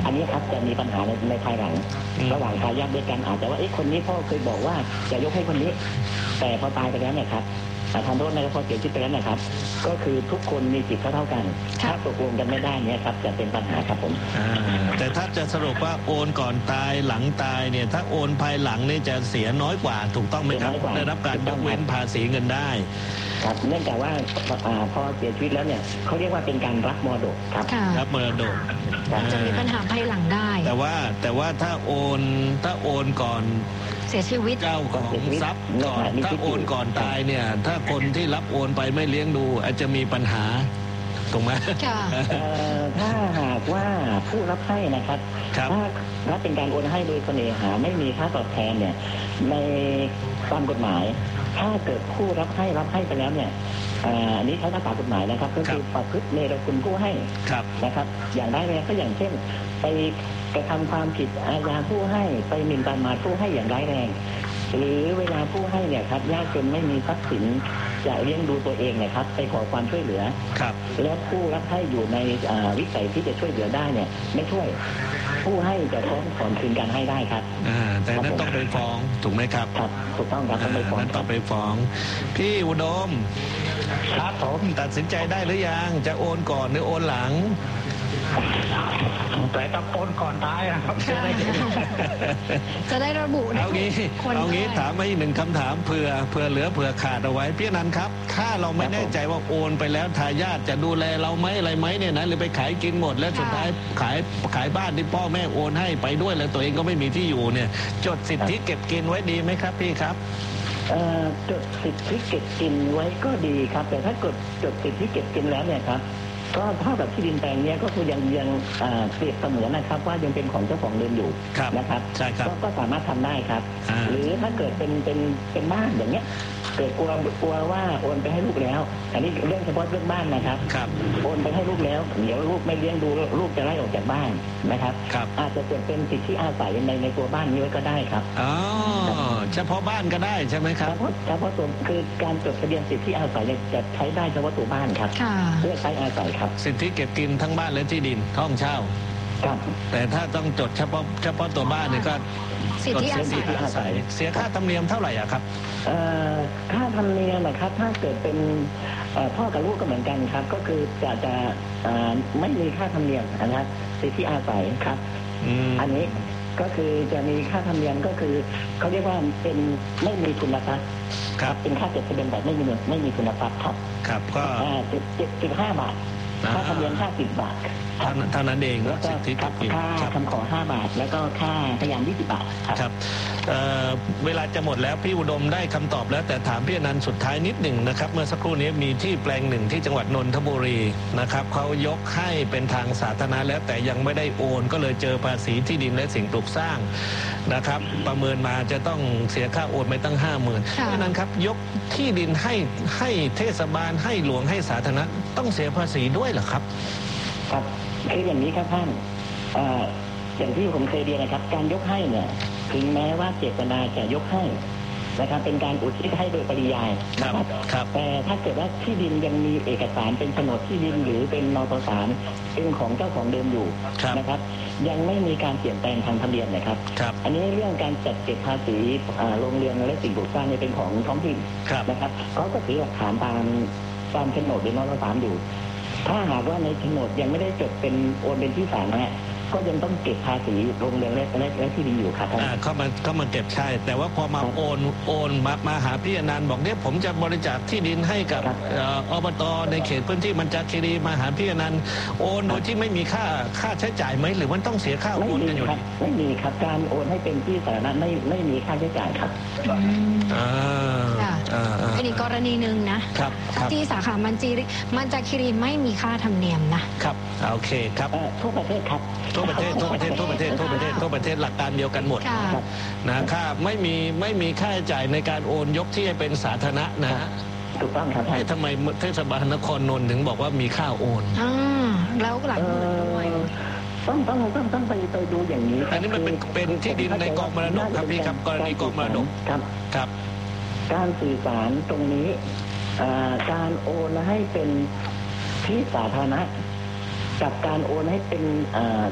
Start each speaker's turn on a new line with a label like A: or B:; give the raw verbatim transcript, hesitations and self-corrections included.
A: อันนี้ครับจะมีปัญหาในในภายหลังระหว่างทายาทด้วยกันอาจจะว่าเอ๊ะคนนี้พ่อเคยบอกว่าจะยกให้คนนี้แต่พอตายไปแล้วเนี่ยครับทานโทษนะครับพอเสียชีวิตไปแล้วนะครับก็คือทุกคนมีสิทธิ์เท่ากันถ้าตกลงกันไม่ได้เนี่ยครับจะเป็นปัญหาครับผม
B: แต่ถ้าจะสรุปว่าโอนก่อนตายหลังตายเนี่ยถ้าโอนภายหลังนี่จะเสียน้อยกว่าถูกต้องไหมครับได้รับการยกเว้นภาษีเงินได้
A: ครับเนื่องจากว่าพอเสียชีวิตแล้วเนี่ยเขาเรียกว่าเป็นการรับมรดกครับ
B: รับมรดก
C: จะมีปัญหาภายหลังได้
B: แต่ว่าแต่ว่าถ้าโอนถ้าโอนก่อน
C: เสียชีวิต
B: เจ้าของทรัพย์ก่อนถ้าโอนก่อนตายเนี่ยถ้าคนที่รับโอนไปไม่เลี้ยงดูอาจจะมีปัญหาถูกไหม
A: ถ้าหากว่าผู้รับให้นะครับถ้าถ้าเป็นการโอนให้โดยเสน่หาไม่มีค่าตอบแทนเนี่ยในตามกฎหมายถ้าเกิดผู้รับให้รับให้ไปแล้วเนี่ยอันนี้ใช้ภาษากฎหมายนะครับก็คือประพฤติเนรคุณผู้ให้นะครับอย่างได้เลยก็อย่างเช่นไปกระทำความผิดอาญาผู้ให้ไปหมิ่นประมาทผู้ให้อย่างร้ายแรงหรือเวลาผู้ให้เนี่ยครับยากจนไม่มีทรัพย์สินจะเลี้ยงดูตัวเองเนี่ยครับไปขอความช่วยเหลือแล้วผู้รับให้อยู่ในวิสัยที่จะช่วยเหลือได้เนี่ยไม่ช่วยผู้ให้จะฟ้องถอนคืนการให้ได้ครับ
B: แต่นั้นต้องไปฟ้องถูกไหมครับ
A: ครับถูกต้องครับต้องไปฟ้อง
B: นั้นต้องไปฟ้องพี่อุดม
A: ครับผม
B: ตัดสินใจได้หรือยังจะโอนก่อนหรือโอนหลัง
A: แต่ต้องโอนก่อนตายนะครับ
C: จะได้ระบุ
B: เอางี้เอางี้ถามมาอีกหนึ่งคำถามเผื่อเผื่อเหลือเผื่อขาดเอาไว้พี่นันครับถ้าเราไม่แน่ใจว่าโอนไปแล้วทายาทจะดูแลเราไหมอะไรไหมเนี่ยนะหรือไปขายกินหมดแล้วสุดท้ายขายขายบ้านที่พ่อแม่โอนให้ไปด้วยแล้วตัวเองก็ไม่มีที่อยู่เนี่ยจดสิทธิเก็บกินไว้ดีไหมครับพี่ครับ
A: จดสิทธิเก็บกินไว้ก็ดีครับแต่ถ้ากดจดสิทธิเก็บกินแล้วเนี่ยครับก็เท่ากับที่ดินแปลงนี้ก็คือยังยังเปรียบเสมือนนะครับว่ายังเป็นของเจ้าของเดิมอยู่นะครับ
B: ใช่ครับ
A: ก็สามารถทำได้ครับหรือถ้าเกิดเป็นเป็นเป็นบ้านอย่างเงี้ยเกิดกลัวกลัวว่าโอนไปให้ลูกแล้วอันนี้เรื่องเฉพาะเรื่องบ้านนะครับโอนไปให้ลูกแล้วเดี๋ยวลูกไม่เลี้ยงดูลูกจะไล่ออกจากบ้านนะครับอาจจะเกิดเป็นสิทธิอาศัยในในตัวบ้านนี้ไว้ก็ได้ครับ
B: อ๋อเฉพาะบ้านก็ได้ใช่ไหมครับ
A: เฉพาะเฉพาะตัวคือการจดทะเบียนสิทธิอาศัยจะใช้ได้เฉพาะตัวบ้านครับเพื่อใช้อาศัยครับ
B: สิทธิเก็บกินทั้งบ้านและที่ดินห้องเช่าแต่ถ้าต้องจดเฉพาะเฉพาะตัวบ้านเนี่ยก็
C: สิทธิอาศัย
B: เสียค่าธรรมเนียมเท่าไหร่อ่ะครับ
A: ค่าธรรมเนียมนะครับถ้าเกิดเป็นพ่อกับลูกก็เหมือนกันครับก็คือจะจะไม่มีค่าธรรมเนียมนะครับสิทธิอาศัยครับอันนี้ก็คือจะมีค่าธรรมเนียมก็คือเขาเรียกว่าเป็นไม่มีทุนทรัพย์
B: ครับ
A: เป็นค่าจดทะเบียนแบบไม่มีไม่มีทุนทรัพย์ครับ
B: ครับก็
A: เจ็ดเจ็ดสิบห้าบาทค่าธรรมเนียมห้าสิบบาท
B: เท่านั้นเอง
A: แล้วก็ค่าคำขอห้าบาทแล้วก็ค่าพยานยี่สิบบาท
B: ครับเวลาจะหมดแล้วพี่อุดมได้คำตอบแล้วแต่ถามพี่อนันต์สุดท้ายนิดหนึ่งนะครับเมื่อสักครู่นี้มีที่แปลงหนึ่งที่จังหวัดนนทบุรีนะครับเขายกให้เป็นทางสาธารณะแล้วแต่ยังไม่ได้โอนก็เลยเจอภาษีที่ดินและสิ่งปลูกสร้างนะครับประเมินมาจะต้องเสียค่าโอนไปตั้งห้าหมื่นพี่อนันต์ครับยกที่ดินให้ให้เทศบาลให้หลวงให้สาธารณะต้องเสียภาษีด้วยเหรอครับ
A: ครับคืออย่างนี้ครับท่านอย่างที่ผมเคยเรียนนะครับการยกให้เนี่ยถึงแม้ว่าเจตนาจะยกให้นะครับเป็นการอุทิศให้โดยปริยายนะครับแต่ถ้าเกิดว่าที่ดินยังมีเอกสารเป็นโฉนดที่ดินหรือเป็นนตสารเป็นของเจ้าของเดิมอยู่นะครับยังไม่มีการเปลี่ยนแปลงทางทะเบียนนะครับอันนี้เรื่องการจัดเก็บภาษีโรงเรือนและสิ่งปลูกสร้างเนี่ยเป็นของท้องถิ่นนะครับเขาก็ถือหลักฐานตามตามโฉนดหรือนตสารอยู่ถ้าหากว่าในโฉนดยังไม่ได้จดเป็นโอนเป็นที่สาธารณะก็ยังต้องเก็บภาษีโรงเรือนและและที่ดินอยู่ครับ
B: อ่าเข้ามาเข้ามาเก็บใช่แต่ว่าพอมาโอนโอนมามาหาพี่อนันต์บอกเนี่ยผมจะบริจาคที่ดินให้กับอบต.ในเขตพื้นที่มันจาคีรีมาหาพี่อนันต์โอนโดยที่ไม่มีค่าค่าใช้จ่ายไหมหรือมันต้องเสียค่าโอนกันอยู่
A: ดีไม่มีครับการโอนให้เป็นที่สาธารณะไม่ไม่มีค่าใช้จ่ายครับ
B: อ่า
C: อันนี้กรณีหนึ่งนะครับที่สาขามันจีมันจาคีรีไม่มีค่าธรรมเนียมนะครับ
B: โอเคครับ
A: ทั่วประเทศครับ
B: ทั่วประเทศทั่วประเทศทั่วประเทศทั่วประเทศทั่วประเทศหลักการเดียวกันหมดนะค่าไม่มีไม่มีค่าใช้จ่ายในการโอนยกที่ให้เป็นสาธารณะนะ
A: ถูกต้องครับ
B: ทำไมเทศบาลนครนนท์ถึงบอกว่ามีค่าโอน
C: อ่าแล้วหลังด้วย
A: ต้องต้องต้องต้องไปไปดูอย่างนี้
B: อันนี้มันเป็นเป็นที่ดินในกองมรดกครับพี่ครับกรณีกองมรดก
A: ครับ
B: ครับ
A: การสื่อสารตรงนี้การโอนให้เป็นที่สาธารณะกับการโอนให้เป็น